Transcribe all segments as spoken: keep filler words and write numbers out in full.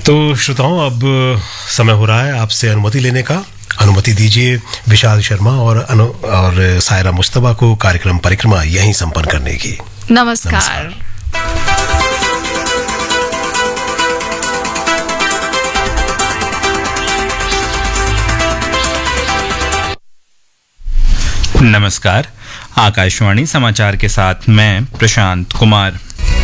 तो श्रोताओं, अब समय हो रहा है आपसे अनुमति लेने का। अनुमति दीजिए विशाल शर्मा और अनु और सायरा मुस्तफा को कार्यक्रम परिक्रमा यहीं संपन्न करने की। नमस्कार, नमस्कार। आकाशवाणी समाचार के साथ मैं प्रशांत कुमार।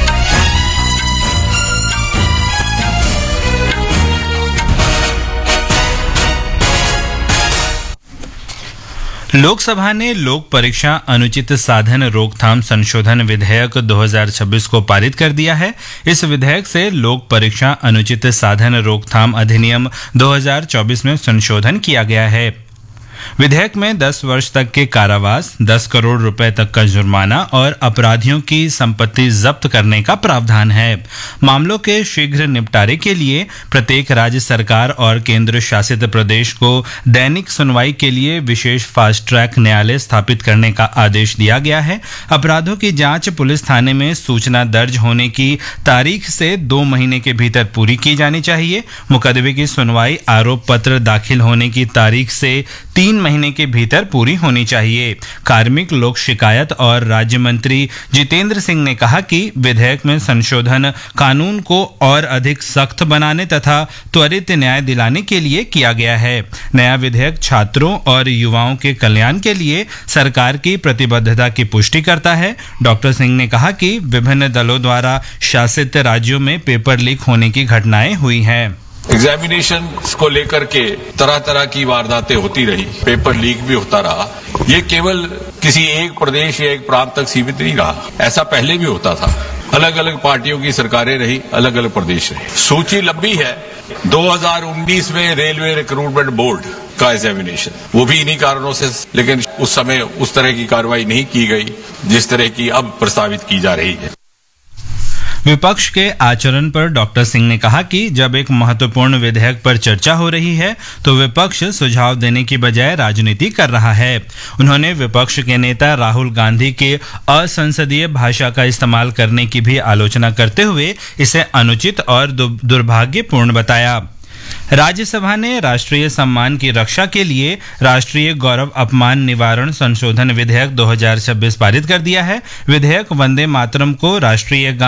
लोकसभा ने लोक परीक्षा अनुचित साधन रोकथाम संशोधन विधेयक दो हज़ार छब्बीस को पारित कर दिया है। इस विधेयक से लोक परीक्षा अनुचित साधन रोकथाम अधिनियम दो हज़ार चौबीस में संशोधन किया गया है। विधेयक में दस वर्ष तक के कारावास, दस करोड़ रुपए तक का जुर्माना और अपराधियों की संपत्ति जब्त करने का प्रावधान है। मामलों के शीघ्र निपटारे के लिए प्रत्येक राज्य सरकार और केंद्र शासित प्रदेश को दैनिक सुनवाई के लिए विशेष फास्ट ट्रैक न्यायालय स्थापित करने का आदेश दिया गया है। अपराधों की जांच पुलिस थाने में सूचना दर्ज होने की तारीख से दो महीने के भीतर पूरी की जानी चाहिए। मुकदमे की सुनवाई आरोप पत्र दाखिल होने की तारीख से तीन महीने के भीतर पूरी होनी चाहिए। कार्मिक लोक शिकायत और राज्य मंत्री जितेंद्र सिंह ने कहा कि विधेयक में संशोधन कानून को और अधिक सख्त बनाने तथा त्वरित न्याय दिलाने के लिए किया गया है। नया विधेयक छात्रों और युवाओं के कल्याण के लिए सरकार की प्रतिबद्धता की पुष्टि करता है। डॉक्टर सिंह ने कहा कि विभिन्न दलों द्वारा शासित राज्यों में पेपर लीक होने की घटनाएं हुई हैं। एग्जामिनेशन को लेकर के तरह तरह की वारदातें होती रही, पेपर लीक भी होता रहा। ये केवल किसी एक प्रदेश या एक प्रांत तक सीमित नहीं रहा, ऐसा पहले भी होता था। अलग अलग पार्टियों की सरकारें रही, अलग अलग प्रदेश रहे। सूची लंबी है। दो हज़ार उन्नीस में रेलवे रिक्रूटमेंट बोर्ड का एग्जामिनेशन, वो भी इन्हीं कारणों से, लेकिन उस समय उस तरह की कार्रवाई नहीं की गई जिस तरह की अब प्रस्तावित की जा रही है। विपक्ष के आचरण पर डॉक्टर सिंह ने कहा कि जब एक महत्वपूर्ण विधेयक पर चर्चा हो रही है तो विपक्ष सुझाव देने की बजाय राजनीति कर रहा है। उन्होंने विपक्ष के नेता राहुल गांधी के असंसदीय भाषा का इस्तेमाल करने की भी आलोचना करते हुए इसे अनुचित और दुर्भाग्यपूर्ण बताया। राज्यसभा ने राष्ट्रीय सम्मान की रक्षा के लिए राष्ट्रीय गौरव अपमान निवारण संशोधन विधेयक दो हज़ार छब्बीस पारित कर दिया है। विधेयक वंदे मातरम को राष्ट्रीय